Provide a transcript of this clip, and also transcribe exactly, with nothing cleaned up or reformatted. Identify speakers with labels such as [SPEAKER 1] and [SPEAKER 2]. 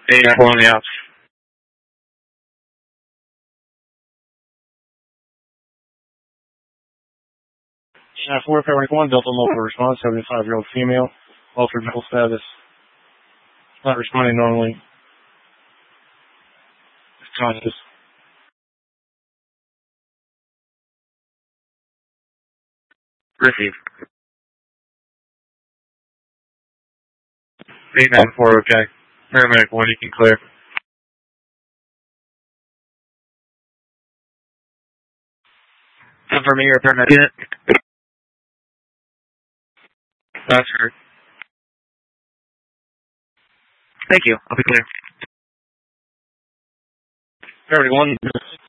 [SPEAKER 1] eight nine four on the outs. nine four, Paramedic one, Delta multiple response, seventy-five-year-old female, altered mental status, not responding normally. Conscious. Receive. eight nine four, okay. Paramedic one, you can clear. Confirm me, you're a paramedic unit. That's correct. Thank you. I'll be clear. Paramedic one,